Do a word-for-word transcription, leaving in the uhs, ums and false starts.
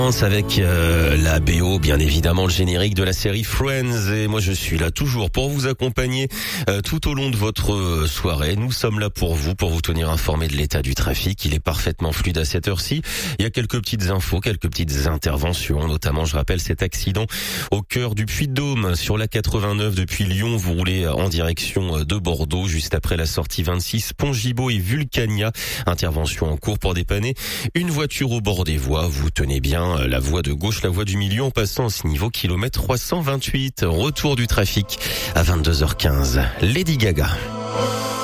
Avec euh, la B O, bien évidemment, le générique de la série Friends. Et moi, je suis là toujours pour vous accompagner euh, tout au long de votre euh, soirée. Nous sommes là pour vous, pour vous tenir informé de l'état du trafic. Il est parfaitement fluide à cette heure-ci. Il y a quelques petites infos, quelques petites interventions. Notamment, je rappelle cet accident au cœur du Puy-de-Dôme sur la quatre-vingt-neuf depuis Lyon. Vous roulez en direction de Bordeaux, juste après la sortie vingt-six, Pont-Gibaud et Vulcania. Intervention en cours pour dépanner une voiture au bord des voies. Vous tenez bien la voie de gauche, la voie du milieu en passant à ce niveau kilomètre trois cent vingt-huit. Retour du trafic à vingt-deux heures quinze. Lady Gaga.